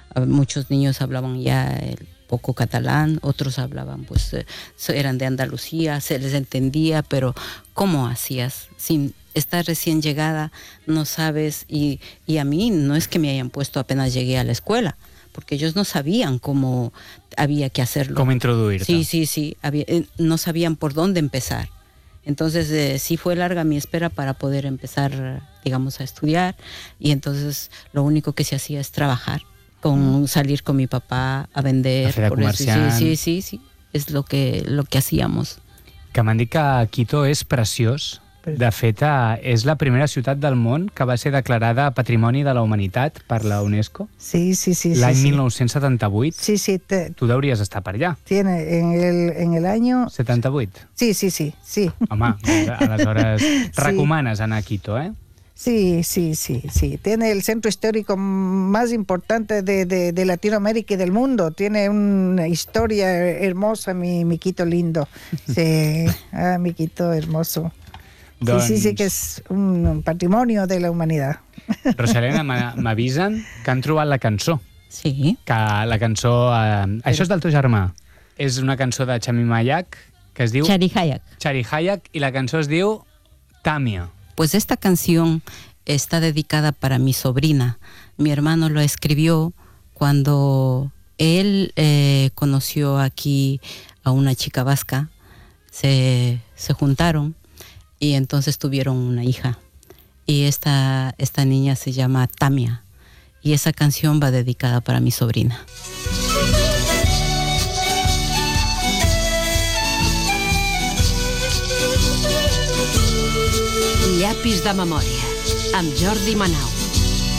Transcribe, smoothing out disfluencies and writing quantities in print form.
Muchos niños hablaban ya el poco catalán, otros hablaban, pues eran de Andalucía, se les entendía, pero ¿cómo hacías? Sin estar recién llegada, no sabes, y a mí no es que me hayan puesto apenas llegué a la escuela, porque ellos no sabían cómo había que hacerlo. ¿Cómo introduirte? Sí, no sabían por dónde empezar. Entonces sí fue larga mi espera para poder empezar, digamos, a estudiar, y entonces lo único que se hacía es trabajar, salir con mi papá a vender. A fer de comerciant. Sí, és lo que hacíamos. Que m'han dit que Quito és preciós. De fet, és la primera ciutat del món que va ser declarada Patrimoni de la Humanitat per la UNESCO. Sí. L'any 1978. Sí. Tu deuries estar per allà. Tiene en el año... 78? Sí. Home, aleshores recomanes anar a Quito, eh? Sí. Tiene el centro histórico más importante de Latinoamérica y del mundo. Tiene una historia hermosa, mi Quito lindo. Sí, mi Quito hermoso. Doncs... Sí, que és un patrimoni de la humanitat. Rosalena, m'avisen que han trobat la cançó. Sí. Que la cançó... Això és del teu germà. És una cançó de Chami Mayak que es diu... Chari Hayak. I la cançó es diu Tamia. Pues esta canción está dedicada para mi sobrina. Mi hermano lo escribió cuando él conoció aquí a una chica vasca. Se juntaron y entonces tuvieron una hija. Y esta niña se llama Tamia. Y esa canción va dedicada para mi sobrina. Llapis de memòria, amb Jordi Manau.